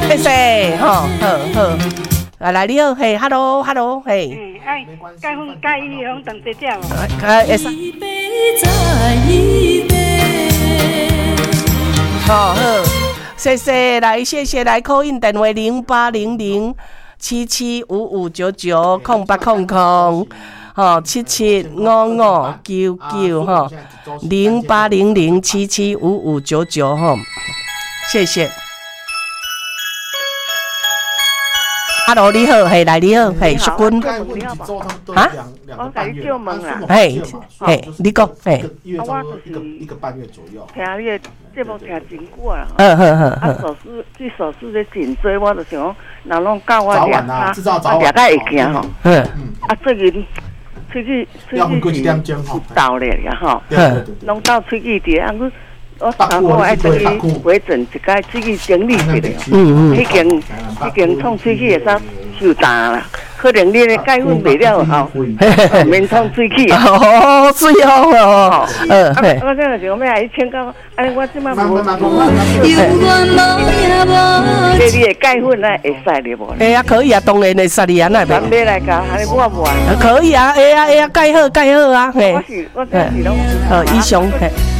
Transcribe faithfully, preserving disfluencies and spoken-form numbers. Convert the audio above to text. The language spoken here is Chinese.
谢谢，吼，好好。来来，你好，嘿 ，hello，hello， 嘿。 嗯，哎，解粉解伊用当姐姐无？ 哎，会使。好好，谢谢，来，谢谢来 call in 电话零八零零七七五五九九空八空空，吼七七五五九九吼零八零零七七五五九九吼，谢谢。Hello， 你好，嘿，来你好，嘿，淑君。啊？ 我甲你叫问啦。 嘿，嘿，你讲，嘿。 啊，我就是一个半月左右。听你的节目听真久啦。 嗯嗯嗯嗯。 啊，手术这手术的颈椎，我就想，若拢教我俩他，我俩个会行吼。嗯。啊，最近喙齿喙齿是倒咧呀吼。嗯。拢到喙齿底，啊，我我头我爱等去回诊一摆，喙齿整理一下。嗯嗯。迄间迄间创喙齿会使受大啦。可能你的钙粉袂了吼，免创喙齿。 哦，水好哦。嗯，嘿。 我这就想要来请教，安尼我即摆无。这你的钙粉啊会使哩无？ 哎呀，可以啊，当然会使哩啊，那咱买来甲，安尼我无。 可以啊，哎呀哎呀，钙好钙好啊，嘿。 我是我这是拢。 呃，以上嘿。